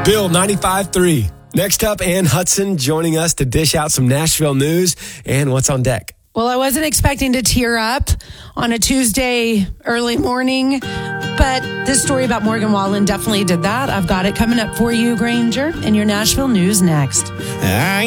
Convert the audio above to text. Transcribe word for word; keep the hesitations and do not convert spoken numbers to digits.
Bill ninety-five three. Next up, Ann Hudson joining us to dish out some Nashville news and what's on deck. Well, I wasn't expecting to tear up on a Tuesday early morning, but this story about Morgan Wallen definitely did that. I've got it coming up for you, Granger, in your Nashville news next. I